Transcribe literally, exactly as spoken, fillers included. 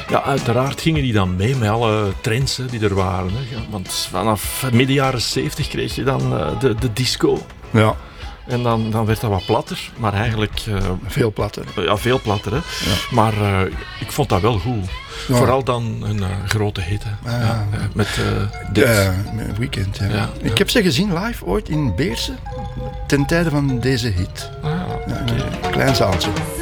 Ja, uiteraard gingen die dan mee met alle trends hè, die er waren. Hè. Want vanaf midden jaren zeventig kreeg je dan uh, de, de disco. Ja. En dan, dan werd dat wat platter, maar eigenlijk... Uh, veel platter. Ja, veel platter. Hè. Ja. Maar uh, ik vond dat wel goed. Ja. Vooral dan een uh, grote hit. Hè. Ah, ja, uh, met uh, dit. Uh, Weekend, ja. Ja, ik ja. heb ze gezien live ooit in Beersen, ten tijde van deze hit. Ah, ja, okay. Een klein zaaltje.